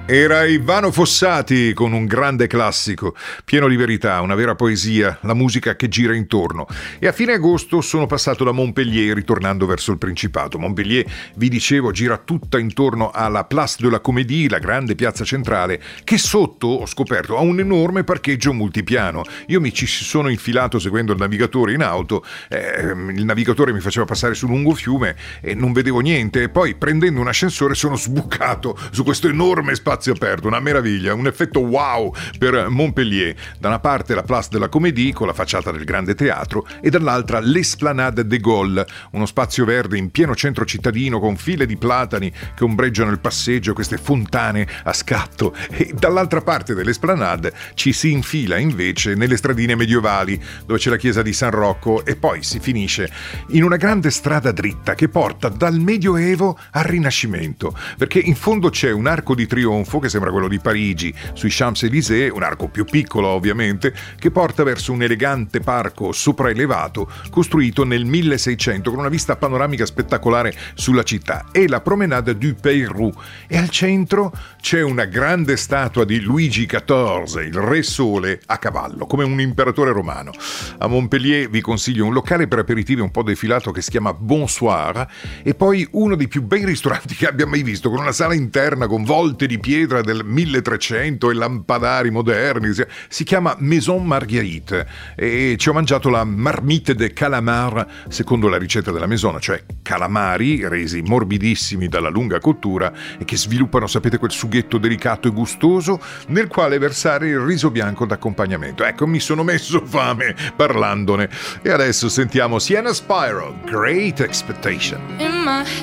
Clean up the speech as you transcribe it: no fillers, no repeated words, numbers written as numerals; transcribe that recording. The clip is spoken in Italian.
Era Ivano Fossati con un grande classico, pieno di verità, una vera poesia, la musica che gira intorno. E a fine agosto sono passato da Montpellier ritornando verso il Principato. Montpellier, vi dicevo, gira tutta intorno alla Place de la Comédie, la grande piazza centrale, che sotto, ho scoperto, ha un enorme parcheggio multipiano. Io mi ci sono infilato seguendo il navigatore in auto, il navigatore mi faceva passare su un lungo fiume e non vedevo niente, e poi prendendo un ascensore sono sbucato su questo enorme spazio aperto, una meraviglia, un effetto wow per Montpellier. Da una parte la Place de la Comédie con la facciata del grande teatro e dall'altra l'Esplanade de Gaulle, uno spazio verde in pieno centro cittadino con file di platani che ombreggiano il passeggio, queste fontane a scatto, e dall'altra parte dell'Esplanade ci si infila invece nelle stradine medievali dove c'è la chiesa di San Rocco e poi si finisce in una grande strada dritta che porta dal Medioevo al Rinascimento, perché in fondo c'è un arco di trionfo che sembra quello di Parigi sui Champs-Élysées, un arco più piccolo ovviamente, che porta verso un elegante parco sopraelevato costruito nel 1600 con una vista panoramica spettacolare sulla città, e la Promenade du Peyroux, e al centro c'è una grande statua di Luigi XIV, il Re Sole, a cavallo, come un imperatore romano. A Montpellier vi consiglio un locale per aperitivi un po' defilato che si chiama Bonsoir, e poi uno dei più bei ristoranti che abbia mai visto, con una sala interna con volte di pietra del 1300 e lampadari moderni. Si chiama Maison Marguerite e ci ho mangiato la marmite de calamar secondo la ricetta della Maison, cioè calamari resi morbidissimi dalla lunga cottura e che sviluppano, sapete, quel sughetto delicato e gustoso nel quale versare il riso bianco d'accompagnamento. Ecco, mi sono messo fame parlandone. E adesso sentiamo Sienna Spiro, Great Expectation.